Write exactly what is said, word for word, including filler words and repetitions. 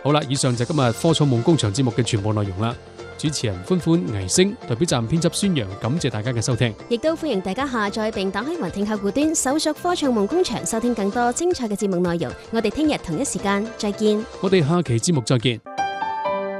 好啦，以上就係今日科創夢工場節目嘅全部內容啦。主持人歡歡、倪星，代表站編輯孫陽，感謝大家嘅收聽， 亦都歡迎大家下載並打開雲聽客戶端，搜索科創夢工場，收聽更多精彩嘅節目內容。我哋聽日同一時間再見。 我哋下期節目再見。